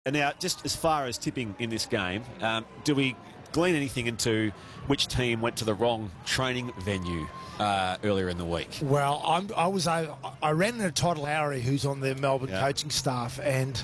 And now, just as far as tipping in this game, do we glean anything into which team went to the wrong training venue earlier in the week? Well, I ran into Todd Lowry, who's on the Melbourne coaching staff,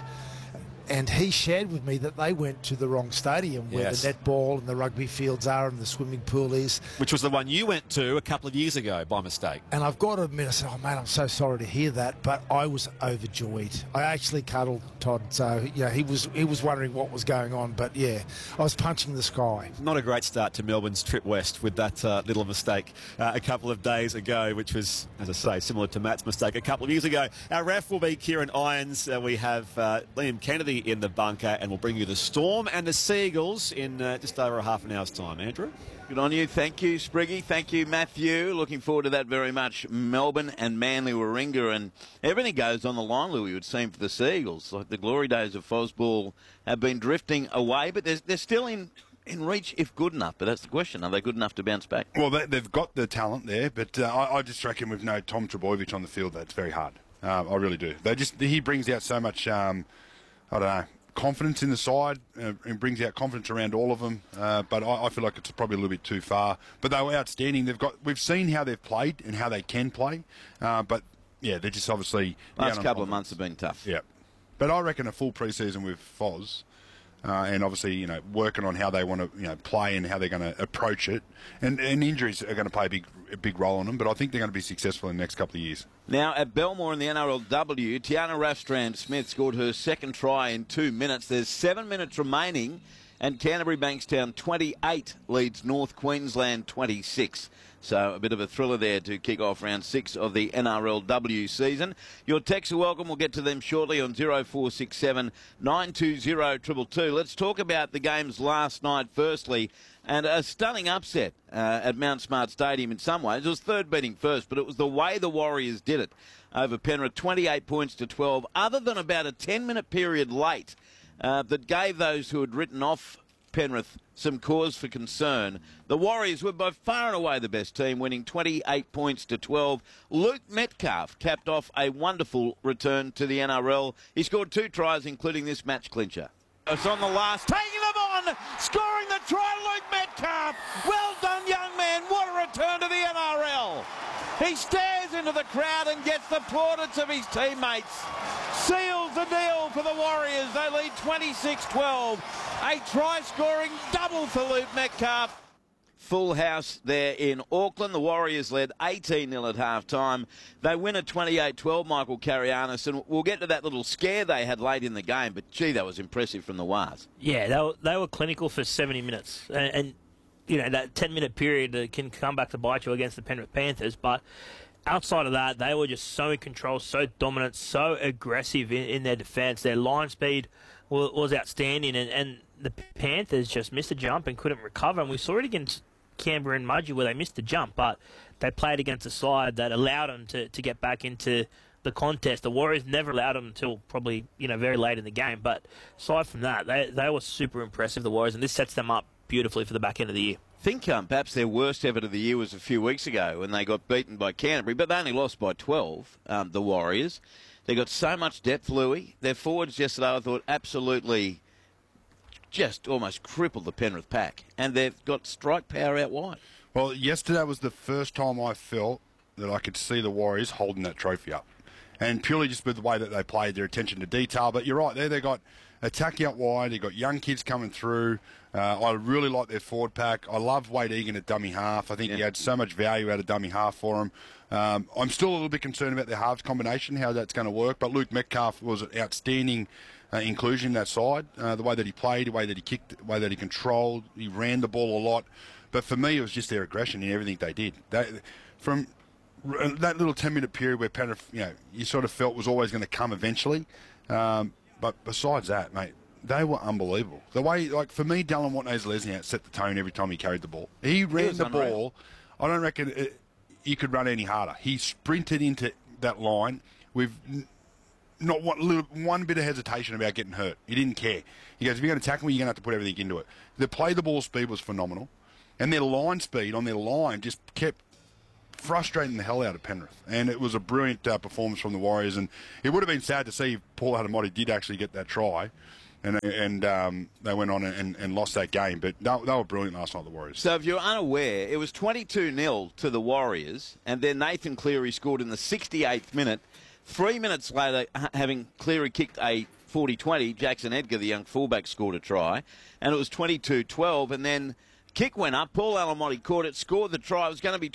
and he shared with me that they went to the wrong stadium where the netball and the rugby fields are and the swimming pool is. Which was the one you went to a couple of years ago by mistake. And I've got to admit, I said, oh, mate, I'm so sorry to hear that, but I was overjoyed. I actually cuddled Todd, so, he was wondering what was going on, but, I was punching the sky. Not a great start to Melbourne's trip west with that little mistake a couple of days ago, which was, as I say, similar to Matt's mistake a couple of years ago. Our ref will be Kieran Irons. We have Liam Kennedy in the bunker, and we'll bring you the Storm and the Seagulls in just over a half an hour's time. Andrew? Good on you. Thank you, Spriggy. Thank you, Matthew. Looking forward to that very much. Melbourne and Manly Warringah, and everything goes on the line, Louis, it would seem, for the Seagulls. Like the glory days of Fosball have been drifting away, but they're still in reach if good enough. But that's the question. Are they good enough to bounce back? Well, they've got the talent there, but I just reckon with no Tom Trbojevic on the field, that's very hard. I really do. He brings out so much, I don't know, confidence in the side and brings out confidence around all of them. But I feel like it's probably a little bit too far. But they were outstanding. We've seen how they've played and how they can play. But they're just obviously last couple of months have been tough. Yeah, but I reckon a full pre-season with Foz. And obviously, working on how they want to, play and how they're going to approach it. And injuries are going to play a big role on them, but I think they're going to be successful in the next couple of years. Now, at Belmore in the NRLW, Tiana Rafstrand-Smith scored her second try in 2 minutes. There's 7 minutes remaining, and Canterbury Bankstown 28 leads North Queensland 26. So a bit of a thriller there to kick off round 6 of the NRLW season. Your texts are welcome. We'll get to them shortly on 0467 920 222. Let's talk about the games last night firstly. And a stunning upset at Mount Smart Stadium in some ways. It was third beating first, but it was the way the Warriors did it over Penrith, 28 points to 12, other than about a 10-minute period late that gave those who had written off Penrith some cause for concern. The Warriors were by far and away the best team, winning 28 points to 12. Luke Metcalf capped off a wonderful return to the NRL. He scored 2 tries, including this match clincher. It's on the last, taking them on, scoring the try, Luke Metcalf. Well done, young man. What a return to the NRL. He stares into the crowd and gets the plaudits of his teammates. Seals the deal for the Warriors. They lead 26-12. A try-scoring double for Luke Metcalf. Full house there in Auckland. The Warriors led 18-0 at half-time. They win at 28-12, Michael Carianis, and we'll get to that little scare they had late in the game, but, gee, that was impressive from the Wars. Yeah, they were clinical for 70 minutes, and that 10-minute period can come back to bite you against the Penrith Panthers, but outside of that, they were just so in control, so dominant, so aggressive in their defence. Their line speed was outstanding, and the Panthers just missed a jump and couldn't recover, and we saw it against Canberra and Mudgee where they missed the jump, but they played against a side that allowed them to get back into the contest. The Warriors never allowed them until probably very late in the game, but aside from that, they were super impressive, the Warriors, and this sets them up beautifully for the back end of the year. I think perhaps their worst effort of the year was a few weeks ago when they got beaten by Canterbury, but they only lost by 12, the Warriors. They got so much depth, Louis. Their forwards yesterday, I thought, absolutely just almost crippled the Penrith pack, and they've got strike power out wide. Well, yesterday was the first time I felt that I could see the Warriors holding that trophy up, and purely just with the way that they played, their attention to detail. But you're right, there they got attack out wide, they got young kids coming through. I really like their forward pack. I love Wade Egan at dummy half. I think he had so much value out of dummy half for him. I'm still a little bit concerned about their halves combination, how that's going to work, but Luke Metcalf was an outstanding inclusion in that side. The way that he played, the way that he kicked, the way that he controlled, he ran the ball a lot. But for me, it was just their aggression in everything they did. From that little 10-minute period where Penrith, you sort of felt was always going to come eventually. But besides that, mate, they were unbelievable. The way, for me, Dallin Watney-Zelezniak set the tone every time he carried the ball. He ran the ball. I don't reckon he could run any harder. He sprinted into that line with not one bit of hesitation about getting hurt. He didn't care. He goes, if you're going to tackle me, you're going to have to put everything into it. The play-the-ball speed was phenomenal. And their line speed on their line just kept frustrating the hell out of Penrith. And it was a brilliant performance from the Warriors. And it would have been sad to see if Paul Hadamotti did actually get that try. and they went on and lost that game. But they were brilliant last night, the Warriors. So if you're unaware, it was 22-0 to the Warriors, and then Nathan Cleary scored in the 68th minute. 3 minutes later, having Cleary kicked a 40-20, Jackson Edgar, the young fullback, scored a try, and it was 22-12, and then kick went up. Paul Alamotti caught it, scored the try. It was going to be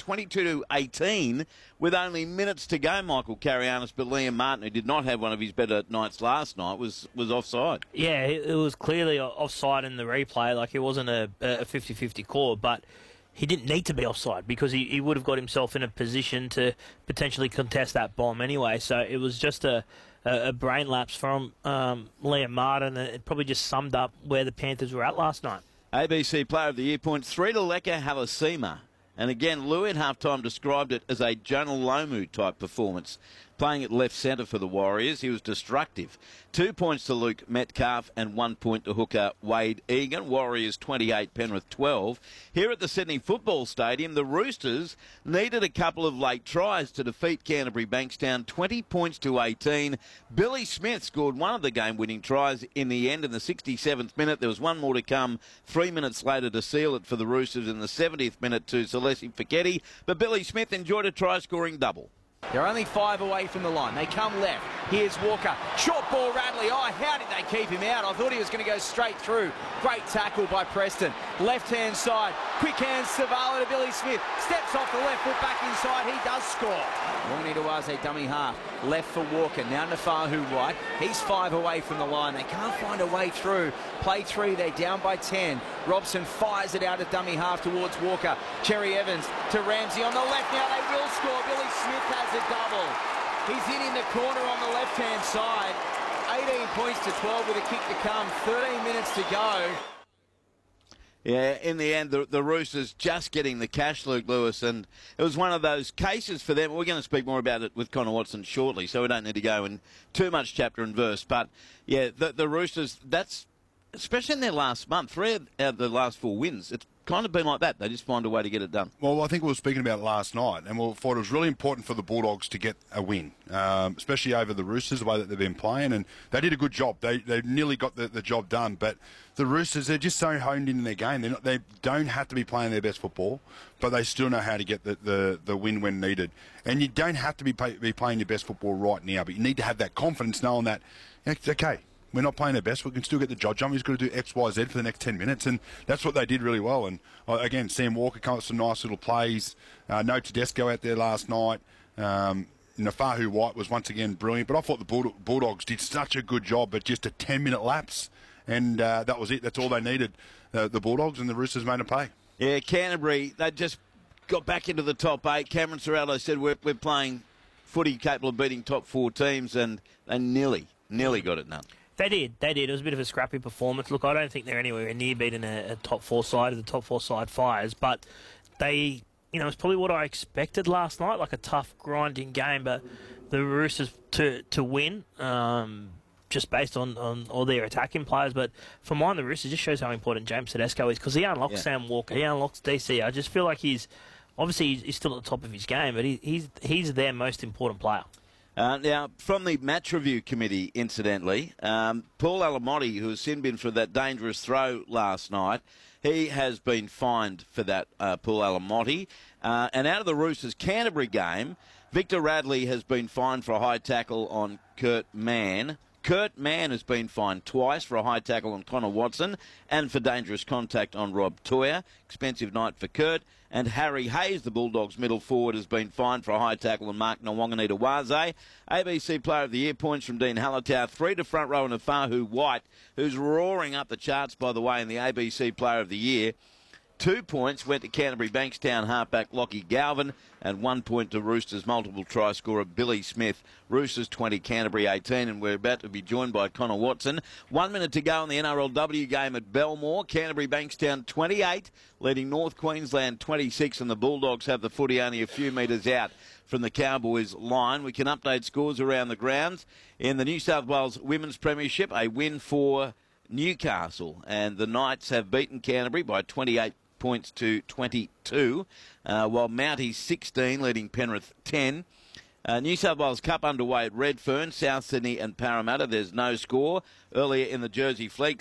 22-18 with only minutes to go, Michael Carianis, but Liam Martin, who did not have one of his better nights last night, was offside. Yeah, it was clearly offside in the replay. Like, it wasn't a 50-50 call, but he didn't need to be offside because he would have got himself in a position to potentially contest that bomb anyway. So it was just a brain lapse from Liam Martin. It probably just summed up where the Panthers were at last night. ABC Player of the Year points 3 to Leka Halasima. And again, Lou at halftime described it as a Jonah Lomu type performance. Playing at left centre for the Warriors, he was destructive. 2 points to Luke Metcalf and 1 point to hooker Wade Egan. Warriors 28, Penrith 12. Here at the Sydney Football Stadium, the Roosters needed a couple of late tries to defeat Canterbury Bankstown 20 points to 18. Billy Smith scored one of the game-winning tries in the end in the 67th minute. There was one more to come 3 minutes later to seal it for the Roosters in the 70th minute to Celeste Fiketti. But Billy Smith enjoyed a try-scoring double. They're only 5 away from the line. They come left. Here's Walker. Short ball, Radley. Oh, how did they keep him out? I thought he was going to go straight through. Great tackle by Preston. Left-hand side. Quick hands, Savala to Billy Smith. Steps off the left foot back inside. He does score. Wangani Tawaze, dummy half. Left for Walker. Now Nafahu right. He's 5 away from the line. They can't find a way through. Play 3. They're down by 10. Robson fires it out at dummy half towards Walker. Cherry Evans to Ramsey on the left. Now they will score. Billy Smith has a double. He's in the corner on the left-hand side. 18 points to 12 with a kick to come. 13 minutes to go. Yeah, in the end, the Roosters just getting the cash, Luke Lewis, and it was one of those cases for them. We're going to speak more about it with Connor Watson shortly, so we don't need to go in too much chapter and verse. But, yeah, the Roosters, that's, especially in their last month, 3 out of the last 4 wins, it's kind of been like that. They just find a way to get it done. Well, I think we were speaking about it last night, and we thought it was really important for the Bulldogs to get a win, especially over the Roosters, the way that they've been playing, and they did a good job. They nearly got the job done, but the Roosters, they're just so honed in their game. They don't have to be playing their best football, but they still know how to get the win when needed. And you don't have to be playing your best football right now, but you need to have that confidence knowing that, it's okay. We're not playing our best. We can still get the job done. We've got to do X, Y, Z for the next 10 minutes, and that's what they did really well. And again, Sam Walker comes with some nice little plays. No Tedesco out there last night. Nafahu White was once again brilliant. But I thought the Bulldogs did such a good job at just a 10-minute lapse, and that was it. That's all they needed. The Bulldogs, and the Roosters made them pay. Yeah, Canterbury, they just got back into the top 8. Cameron Ciraldo said we're playing footy capable of beating top 4 teams, and they nearly got it done. They did. It was a bit of a scrappy performance. Look, I don't think they're anywhere near beating a top 4 side. The top 4 side fires, but they, it's probably what I expected last night, like a tough, grinding game. But the Roosters to win, just based on all their attacking players. But for mine, the Roosters just shows how important James Tedesco is, because he unlocks Sam Walker, he unlocks DC. I just feel like he's still at the top of his game, but he's their most important player. Now, from the match review committee, incidentally, Paul Alamotti, who has sin-binned for that dangerous throw last night, he has been fined for that, Paul Alamotti. And out of the Roosters Canterbury game, Victor Radley has been fined for a high tackle on Kurt Mann. Kurt Mann has been fined twice for a high tackle on Connor Watson and for dangerous contact on Rob Toya. Expensive night for Kurt. And Harry Hayes, the Bulldogs middle forward, has been fined for a high tackle on Mark Nwangani Tawaze. ABC Player of the Year points from Dean Hallertau. 3 to front row and Nafahu White, who's roaring up the charts, by the way, in the ABC Player of the Year. 2 points went to Canterbury Bankstown halfback Lockie Galvin, and 1 point to Roosters multiple try scorer Billy Smith. Roosters 20, Canterbury 18, and we're about to be joined by Connor Watson. 1 minute to go in the NRLW game at Belmore. Canterbury Bankstown 28, leading North Queensland 26, and the Bulldogs have the footy only a few metres out from the Cowboys line. We can update scores around the grounds. In the New South Wales Women's Premiership, a win for Newcastle, and the Knights have beaten Canterbury by 28 points to 22, while Mounties 16, leading Penrith 10. New South Wales Cup underway at Redfern, South Sydney and Parramatta. There's no score. Earlier in the Jersey Flex,